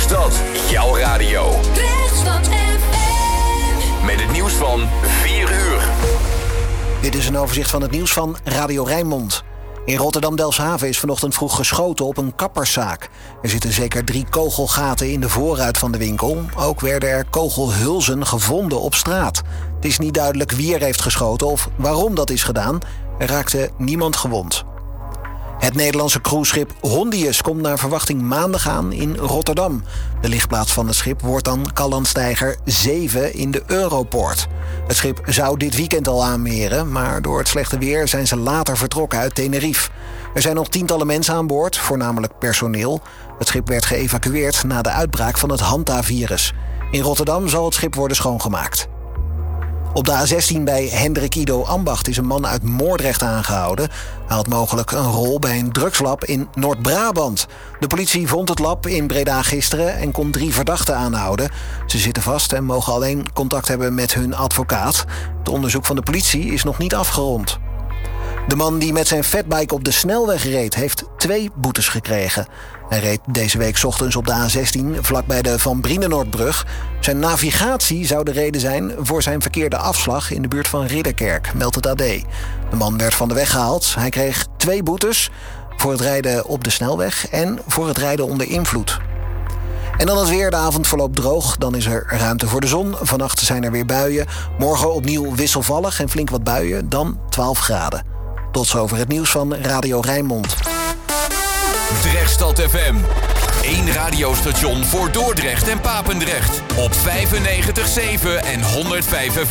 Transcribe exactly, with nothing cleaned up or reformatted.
dat jouw radio. Drechtstad F M. Met het nieuws van vier uur. Dit is een overzicht van het nieuws van Radio Rijnmond. In Rotterdam-Delfshaven is vanochtend vroeg geschoten op een kapperszaak. Er zitten zeker drie kogelgaten in de voorruit van de winkel. Ook werden er kogelhulzen gevonden op straat. Het is niet duidelijk wie er heeft geschoten of waarom dat is gedaan. Er raakte niemand gewond. Het Nederlandse cruiseschip Hondius komt naar verwachting maandag aan in Rotterdam. De ligplaats van het schip wordt dan Callandsteiger zeven in de Europoort. Het schip zou dit weekend al aanmeren, maar door het slechte weer zijn ze later vertrokken uit Tenerife. Er zijn nog tientallen mensen aan boord, voornamelijk personeel. Het schip werd geëvacueerd na de uitbraak van het Hanta-virus. In Rotterdam zal het schip worden schoongemaakt. Op de A zestien bij Hendrik Ido Ambacht is een man uit Moordrecht aangehouden. Hij had mogelijk een rol bij een drugslab in Noord-Brabant. De politie vond het lab in Breda gisteren en kon drie verdachten aanhouden. Ze zitten vast en mogen alleen contact hebben met hun advocaat. Het onderzoek van de politie is nog niet afgerond. De man die met zijn fatbike op de snelweg reed, heeft twee boetes gekregen. Hij reed deze week 's ochtends op de A zestien vlakbij de Van Brienenoordbrug. Zijn navigatie zou de reden zijn voor zijn verkeerde afslag in de buurt van Ridderkerk, meldt het A D. De man werd van de weg gehaald. Hij kreeg twee boetes voor het rijden op de snelweg en voor het rijden onder invloed. En dan het weer. De avond verloopt droog. Dan is er ruimte voor de zon. Vannacht zijn er weer buien. Morgen opnieuw wisselvallig en flink wat buien. Dan twaalf graden. Tot zover het nieuws van Radio Rijnmond. Drechtstad F M. Eén radiostation voor Dordrecht en Papendrecht. Op vijfennegentig komma zeven en honderdvijf F M.